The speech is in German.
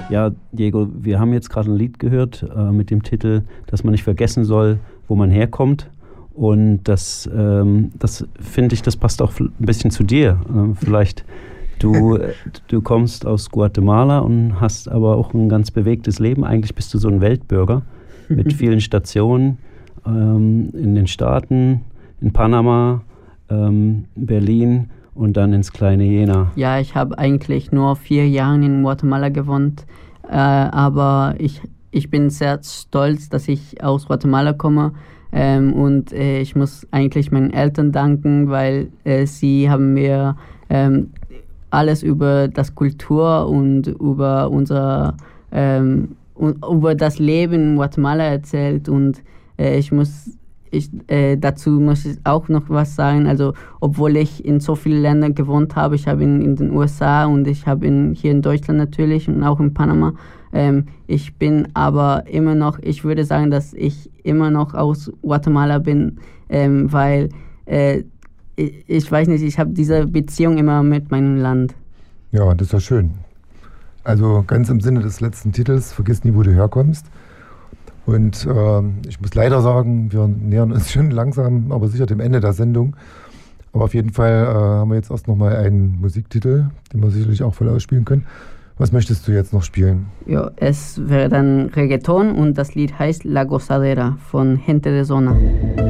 Ja, Diego, wir haben jetzt gerade ein Lied gehört mit dem Titel, dass man nicht vergessen soll, wo man herkommt. Und das finde ich, das passt auch ein bisschen zu dir. Vielleicht du kommst aus Guatemala und hast aber auch ein ganz bewegtes Leben. Eigentlich bist du so ein Weltbürger mit vielen Stationen in den Staaten, in Panama, Berlin und dann ins kleine Jena. Ja, ich habe eigentlich nur 4 Jahre in Guatemala gewohnt, aber ich bin sehr stolz, dass ich aus Guatemala komme und ich muss eigentlich meinen Eltern danken, weil sie haben mir alles über das Kultur und über über das Leben in Guatemala erzählt und dazu muss ich auch noch was sagen. Also, obwohl ich in so vielen Ländern gewohnt habe, ich habe in den USA und ich habe hier in Deutschland natürlich und auch in Panama. Ich bin aber immer noch, ich würde sagen, dass ich immer noch aus Guatemala bin, weil ich weiß nicht, ich habe diese Beziehung immer mit meinem Land. Ja, das ist ja schön. Also ganz im Sinne des letzten Titels, vergiss nie, wo du herkommst. Und ich muss leider sagen, wir nähern uns schon langsam, aber sicher dem Ende der Sendung. Aber auf jeden Fall haben wir jetzt erst nochmal einen Musiktitel, den wir sicherlich auch voll ausspielen können. Was möchtest du jetzt noch spielen? Ja, es wäre dann Reggaeton und das Lied heißt La Gozadera von Gente de Zona.